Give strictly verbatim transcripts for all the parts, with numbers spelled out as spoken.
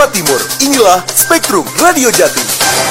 Jawa Timur. Inilah Spektrum Radio Jatim.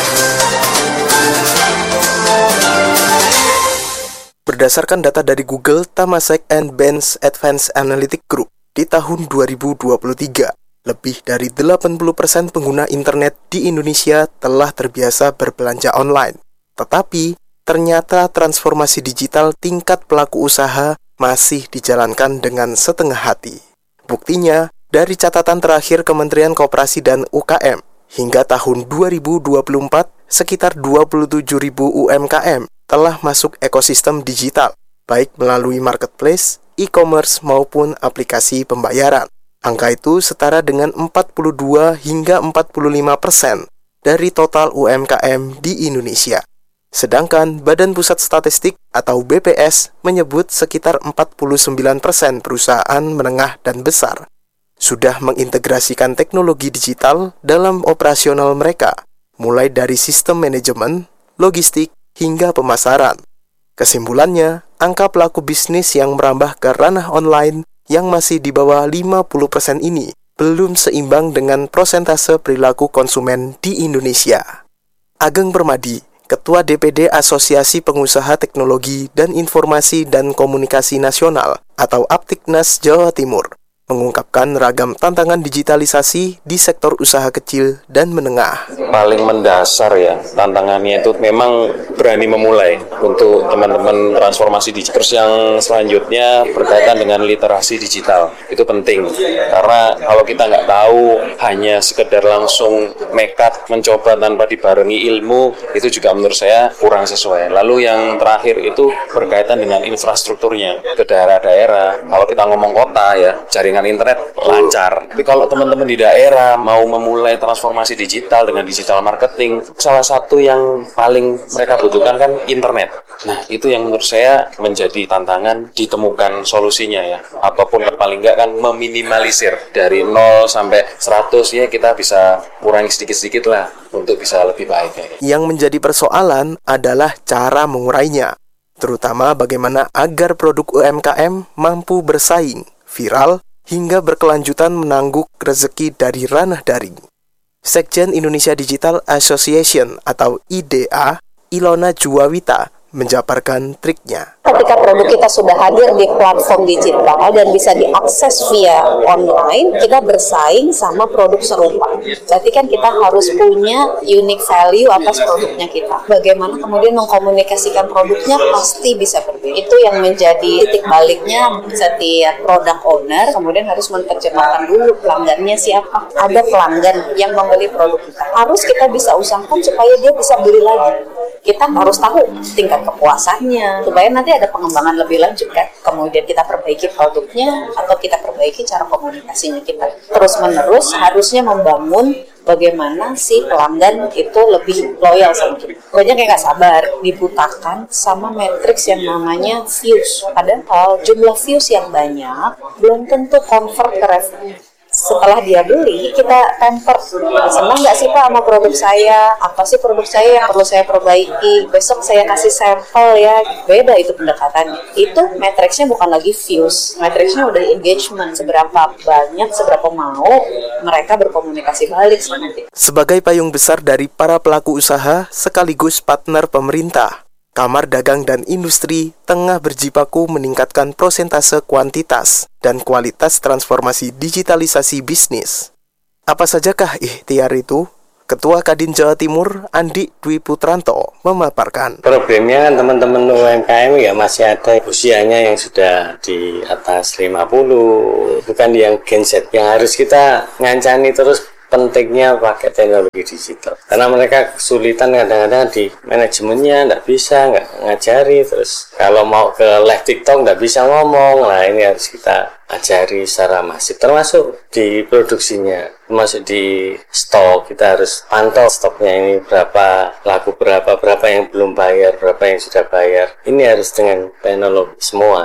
Berdasarkan data dari Google, Temasek and Benz Advanced Analytics Group, di tahun dua ribu dua puluh tiga, lebih dari delapan puluh persen pengguna internet di Indonesia telah terbiasa berbelanja online. Tetapi, ternyata transformasi digital tingkat pelaku usaha masih dijalankan dengan setengah hati. Buktinya, dari catatan terakhir Kementerian Koperasi dan U K M, hingga tahun dua ribu dua puluh empat, sekitar dua puluh tujuh ribu U M K M telah masuk ekosistem digital, baik melalui marketplace, e-commerce maupun aplikasi pembayaran. Angka itu setara dengan empat puluh dua hingga empat puluh lima persen dari total U M K M di Indonesia. Sedangkan Badan Pusat Statistik atau B P S menyebut sekitar empat puluh sembilan persen perusahaan menengah dan besar sudah mengintegrasikan teknologi digital dalam operasional mereka, mulai dari sistem manajemen, logistik, hingga pemasaran. Kesimpulannya, angka pelaku bisnis yang merambah ke ranah online yang masih di bawah lima puluh persen ini belum seimbang dengan persentase perilaku konsumen di Indonesia. Ageng Permadi, Ketua D P D Asosiasi Pengusaha Teknologi dan Informasi dan Komunikasi Nasional atau Aptiknas Jawa Timur, mengungkapkan ragam tantangan digitalisasi di sektor usaha kecil dan menengah. Paling mendasar ya, tantangannya itu memang berani memulai untuk teman-teman transformasi digital. Terus yang selanjutnya berkaitan dengan literasi digital. Itu penting, karena kalau kita nggak tahu, hanya sekedar langsung nekat mencoba tanpa dibarengi ilmu, itu juga menurut saya kurang sesuai. Lalu yang terakhir itu berkaitan dengan infrastrukturnya ke daerah-daerah. Kalau kita ngomong kota ya, jaringan internet lancar. Tapi kalau teman-teman di daerah mau memulai transformasi digital dengan digital marketing, salah satu yang paling mereka butuhkan kan internet. Nah, itu yang menurut saya menjadi tantangan ditemukan solusinya ya. Ataupun paling enggak kan meminimalisir dari nol sampai seratus ya, kita bisa kurangi sedikit-sedikit lah untuk bisa lebih baik. Ya. Yang menjadi persoalan adalah cara mengurainya, terutama bagaimana agar produk U M K M mampu bersaing, viral, hingga berkelanjutan menangguk rezeki dari ranah daring. Sekjen Indonesia Digital Association atau I D A, Ilona Juwawita, menjabarkan triknya. Ketika produk kita sudah hadir di platform digital dan bisa diakses via online, kita bersaing sama produk serupa. Berarti kan kita harus punya unique value atas produknya kita. Bagaimana kemudian mengkomunikasikan produknya pasti bisa berbeda. Itu yang menjadi titik baliknya setiap product owner, kemudian harus menerjemahkan dulu pelanggannya siapa. Ada pelanggan yang membeli produk kita. Harus kita bisa usahakan supaya dia bisa beli lagi. Kita harus tahu tingkat kepuasannya, supaya nanti ada pengembangan lebih lanjut kan. Kemudian kita perbaiki produknya atau kita perbaiki cara komunikasinya kita. Terus menerus harusnya membangun bagaimana si pelanggan itu lebih loyal sama kita. Banyak yang nggak sabar, dibutakan sama matriks yang namanya views. Padahal jumlah views yang banyak belum tentu convert ke revenue. Setelah dia beli, kita temper. Senang nggak sih Pak sama produk saya? Apa sih produk saya yang perlu saya perbaiki? Besok saya kasih sampel ya. Beda itu pendekatannya. Itu matriksnya bukan lagi views. Matriksnya udah engagement. Seberapa banyak, seberapa mau mereka berkomunikasi balik sama kita. Sebagai payung besar dari para pelaku usaha sekaligus partner pemerintah, Kamar Dagang dan Industri tengah berjibaku meningkatkan prosentase kuantitas dan kualitas transformasi digitalisasi bisnis. Apa sajakah ikhtiar itu? Ketua Kadin Jawa Timur, Andi Dwi Putranto, memaparkan. Problemnya kan teman-teman U M K M ya masih ada usianya yang sudah di atas lima puluh, bukan yang Gen Z, yang harus kita ngancani terus pentingnya pakai teknologi digital. Karena mereka kesulitan kadang-kadang di manajemennya, nggak bisa, nggak ngajari. Terus kalau mau ke live TikTok nggak bisa ngomong. Nah ini harus kita ajari secara masif. Termasuk di produksinya, termasuk di stok. Kita harus pantau stoknya ini berapa, laku berapa, berapa yang belum bayar, berapa yang sudah bayar. Ini harus dengan teknologi semua.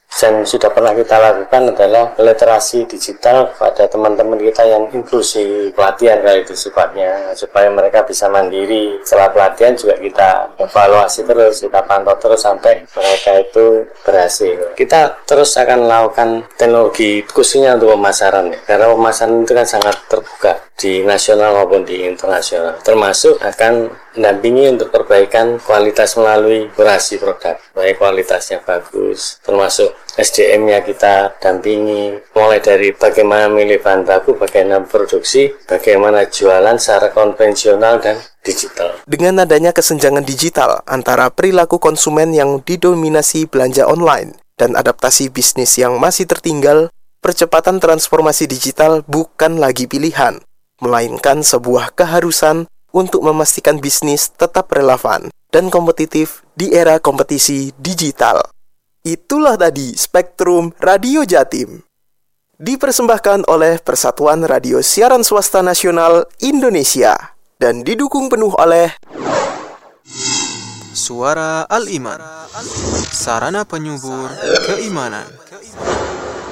dan sudah pernah kita lakukan adalah literasi digital pada teman-teman kita yang inklusi pelatihan kali itu sifatnya, supaya mereka bisa mandiri. Setelah pelatihan juga kita evaluasi terus, kita pantau terus sampai mereka itu berhasil. Kita terus akan melakukan teknologi khususnya untuk pemasaran, karena pemasaran itu kan sangat terbuka di nasional maupun di internasional, termasuk akan mendampingi untuk perbaikan kualitas melalui kurasi produk, baik kualitasnya bagus, termasuk S D M-nya kita dampingi, mulai dari bagaimana milih bahan baku, bagaimana produksi, bagaimana jualan secara konvensional dan digital. Dengan adanya kesenjangan digital antara perilaku konsumen yang didominasi belanja online dan adaptasi bisnis yang masih tertinggal, percepatan transformasi digital bukan lagi pilihan, melainkan sebuah keharusan untuk memastikan bisnis tetap relevan dan kompetitif di era kompetisi digital. Itulah tadi Spektrum Radio Jatim. Dipersembahkan oleh Persatuan Radio Siaran Swasta Nasional Indonesia dan didukung penuh oleh Suara Al-Iman, sarana penyubur keimanan.